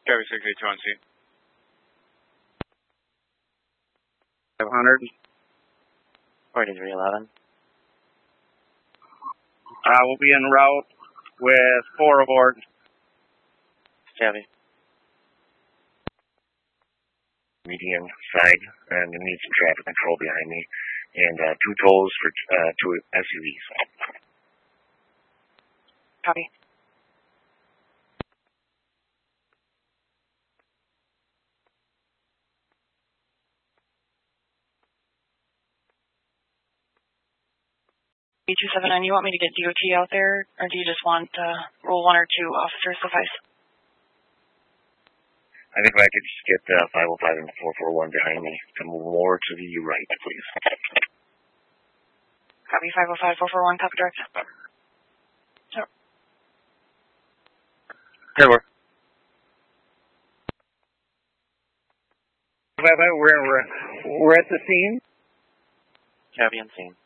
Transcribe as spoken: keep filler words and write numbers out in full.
Copy six eight two on scene. five hundred. forty-three eleven. Uh, we'll be en route with four aboard. Copy. Median side, and I need some traffic control behind me, and uh, two tolls for uh, two S U Vs. Copy. two seven nine, you want me to get D O T out there, or do you just want uh, rule one or two officers suffice? I think if I could just get uh, five oh five and four four one behind me to move more to the right, please. Copy five oh five, four four one, copy direct. Sure. Good work. We're, we're, we're at the scene. Copy on scene.